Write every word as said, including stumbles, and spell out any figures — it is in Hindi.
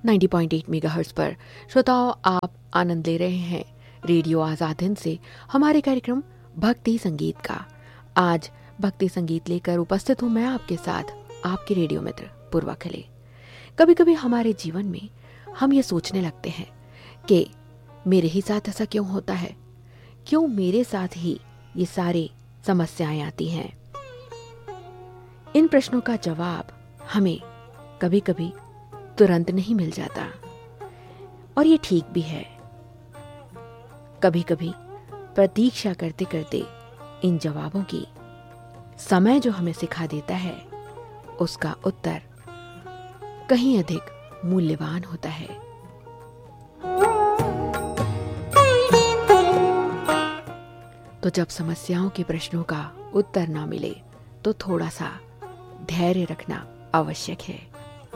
नब्बे पॉइंट आठ मेगाहर्ट्ज़ पर श्रोताओं आप आनंद ले रहे हैं रेडियो आजाद हिंद से हमारे कार्यक्रम भक्ति संगीत का। आज भक्ति संगीत लेकर उपस्थित हूँ मैं आपके साथ, आपके रेडियो मित्र पूर्वा खले। कभी कभी हमारे जीवन में हम ये सोचने लगते हैं कि मेरे ही साथ ऐसा क्यों होता है, क्यों मेरे साथ ही ये सारे समस्याएं आती हैं। इन प्रश्नों का जवाब हमें कभी कभी तुरंत नहीं मिल जाता और ये ठीक भी है। कभी कभी प्रतीक्षा करते करते इन जवाबों की समय जो हमें सिखा देता है उसका उत्तर कहीं अधिक मूल्यवान होता है। तो जब समस्याओं के प्रश्नों का उत्तर ना मिले तो थोड़ा सा धैर्य रखना आवश्यक है।